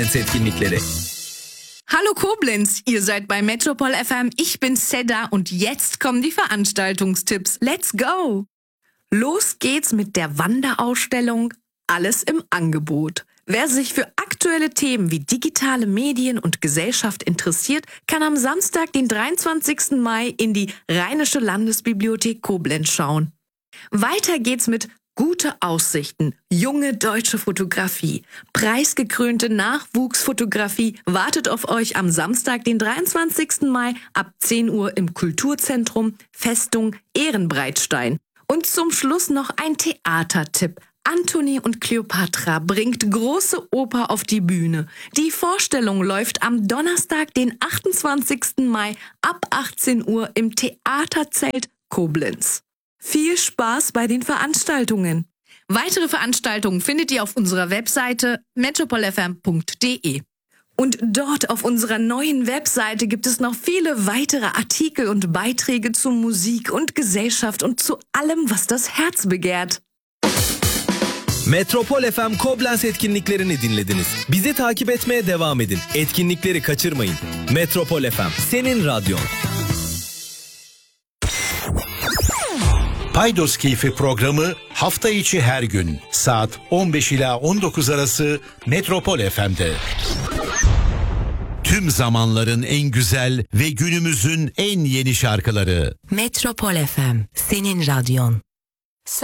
Etkinlikleri. Hallo Koblenz, ihr seid bei Metropol FM, ich bin Seda und jetzt kommen die Veranstaltungstipps. Let's go! Los geht's mit der Wanderausstellung Alles im Angebot. Wer sich für aktuelle Themen wie digitale Medien und Gesellschaft interessiert, kann am Samstag, den 23. Mai, in die Rheinische Landesbibliothek Koblenz schauen. Weiter geht's mit Gute Aussichten, junge deutsche Fotografie, preisgekrönte Nachwuchsfotografie wartet auf euch am Samstag, den 23. Mai ab 10 Uhr im Kulturzentrum Festung Ehrenbreitstein. Und zum Schluss noch ein Theatertipp. Antoni und Kleopatra bringt große Oper auf die Bühne. Die Vorstellung läuft am Donnerstag, den 28. Mai ab 18 Uhr im Theaterzelt Koblenz. Viel Spaß bei den Veranstaltungen. Weitere Veranstaltungen findet ihr auf unserer Webseite metropolfm.de. Und dort auf unserer neuen Webseite gibt es noch viele weitere Artikel und Beiträge zu Musik und Gesellschaft und zu allem, was das Herz begehrt. Metropol FM Koblenz etkinliklerini dinlediniz. Bizi takip etmeye devam edin. Etkinlikleri kaçırmayın. Metropol FM, senin radyon. Paydos Keyfi programı hafta içi her gün saat 15 ila 19 arası Metropol FM'de. Tüm zamanların en güzel ve günümüzün en yeni şarkıları. Metropol FM, senin radyon.